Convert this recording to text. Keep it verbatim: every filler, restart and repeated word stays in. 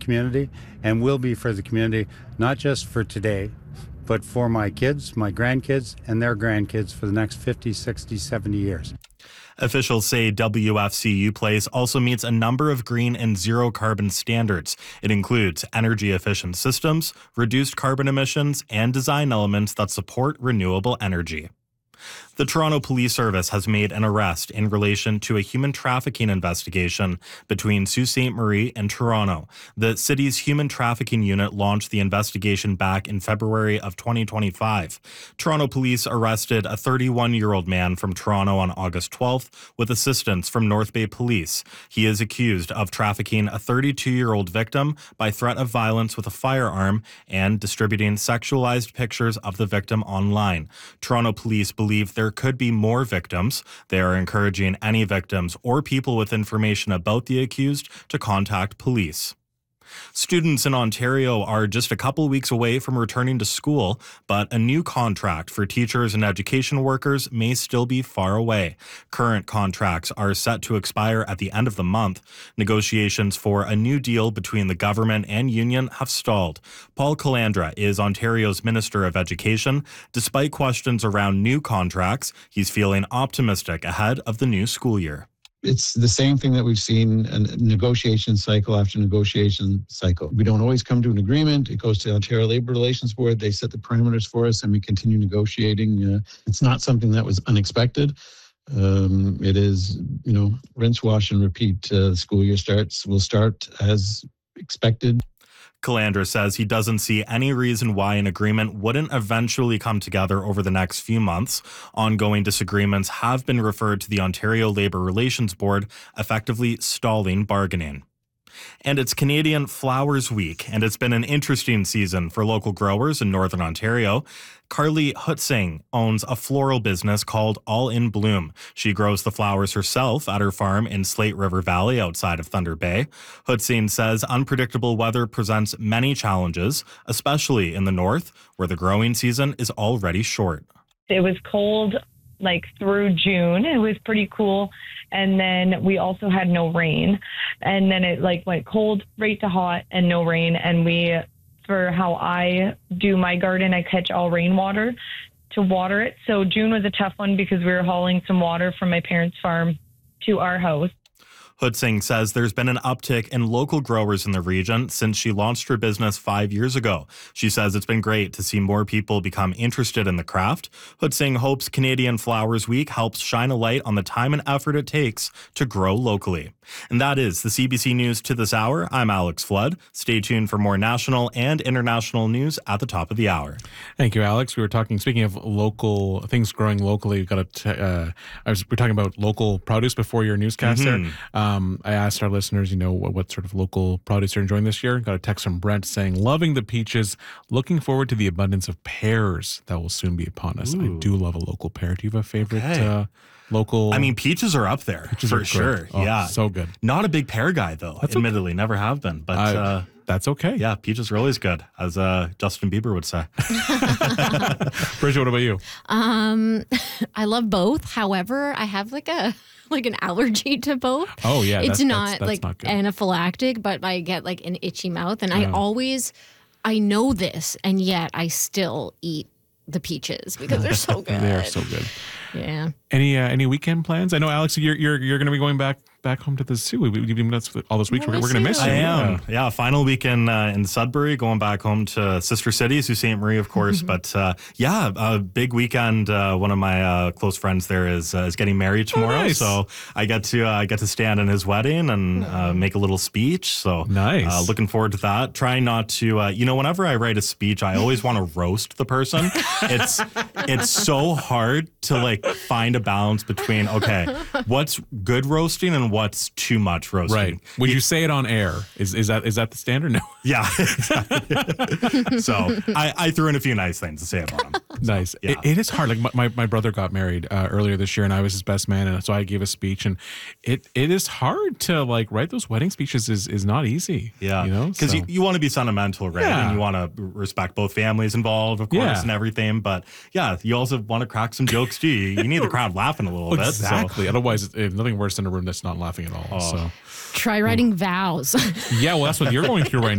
community and will be for the community, not just for today, but for my kids, my grandkids, and their grandkids for the next fifty, sixty, seventy years. Officials say W F C U Place also meets a number of green and zero carbon standards. It includes energy efficient systems, reduced carbon emissions, and design elements that support renewable energy. The Toronto Police Service has made an arrest in relation to a human trafficking investigation between Sault Ste. Marie and Toronto. The city's human trafficking unit launched the investigation back in February of twenty twenty-five. Toronto police arrested a thirty-one-year-old man from Toronto on August twelfth with assistance from North Bay Police. He is accused of trafficking a thirty-two-year-old victim by threat of violence with a firearm and distributing sexualized pictures of the victim online. Toronto police believe there could be more victims. They are encouraging any victims or people with information about the accused to contact police. Students in Ontario are just a couple weeks away from returning to school, but a new contract for teachers and education workers may still be far away. Current contracts are set to expire at the end of the month. Negotiations for a new deal between the government and union have stalled. Paul Calandra is Ontario's Minister of Education. Despite questions around new contracts, he's feeling optimistic ahead of the new school year. It's the same thing that we've seen, a negotiation cycle after negotiation cycle. We don't always come to an agreement. It goes to the Ontario Labour Relations Board. They set the parameters for us and we continue negotiating. Uh, it's not something that was unexpected. Um, it is, you know, rinse, wash and repeat. Uh, the school year starts, will start as expected. Calandra says he doesn't see any reason why an agreement wouldn't eventually come together over the next few months. Ongoing disagreements have been referred to the Ontario Labour Relations Board, effectively stalling bargaining. And it's Canadian Flowers Week, and it's been an interesting season for local growers in Northern Ontario. Carly Hutsing owns a floral business called All in Bloom. She grows the flowers herself at her farm in Slate River Valley outside of Thunder Bay. Hutsing says unpredictable weather presents many challenges, especially in the north, where the growing season is already short. It was cold like through June. It was pretty cool. And then we also had no rain. And then it like went cold right to hot and no rain. And we, for how I do my garden, I catch all rainwater to water it. So June was a tough one because we were hauling some water from my parents' farm to our house. Hutsing says there's been an uptick in local growers in the region since she launched her business five years ago. She says it's been great to see more people become interested in the craft. Hutsing hopes Canadian Flowers Week helps shine a light on the time and effort it takes to grow locally. And that is the C B C News to this hour. I'm Alex Flood. Stay tuned for more national and international news at the top of the hour. Thank you, Alex. We were talking, speaking of local things growing locally, we've got a t- uh, I was, we were talking about local produce before your newscast Mm-hmm. there. Um, Um, I asked our listeners, you know, what, what sort of local produce they're enjoying this year. Got a text from Brent saying, loving the peaches, looking forward to the abundance of pears that will soon be upon us. Ooh. I do love a local pear. Do you have a favorite Okay. uh, local? I mean, peaches are up there Peaches for are sure. good. Oh, yeah. so good. Not a big pear guy, though, That's admittedly. Never have been. But I- uh, That's okay. yeah, peaches are always good, as uh, Justin Bieber would say. Bridget, what about you? Um, I love both. However, I have like a like an allergy to both. Oh, yeah. It's that's, not that's, that's like not good. anaphylactic, but I get like an itchy mouth, and I Oh. always, I know this, and yet I still eat the peaches because they're so good. They are so good. Yeah. Any uh, any weekend plans? I know, Alex, you're you're you're going to be going back back home to the zoo. We, we, you've been with us all this week. I We're, we're miss going to miss you. you. I am. Yeah. Yeah, final weekend uh, in Sudbury, going back home to sister city, Sault Ste. Marie, of course. But uh, yeah, a big weekend. Uh, one of my uh, close friends there is uh, is getting married tomorrow, nice. so I get to uh, I get to stand in his wedding and uh, make a little speech. So Nice. Uh, looking forward to that. Trying not to, uh, you know, whenever I write a speech, I always want to roast the person. It's it's so hard to like find a balance between okay, what's good roasting and what's too much roasting. Right. Would you say it on air? Is is that is that the standard? No. Yeah. Exactly. So I, I threw in a few nice things to say about him. Nice. Yeah. It, it is hard. Like my, my, my brother got married uh, earlier this year, and I was his best man, and so I gave a speech, and it it is hard to like write those wedding speeches. is is not easy. Yeah. You know, Because So- you, you want to be sentimental, right? Yeah. And you want to respect both families involved, of course, Yeah. and everything. But yeah, you also want to crack some jokes too. You, you need the crowd laughing a little exactly. bit. Otherwise, it's, it's nothing worse than a room that's not laughing at all. Oh. So Try writing vows. yeah, well, that's what you're going through right now.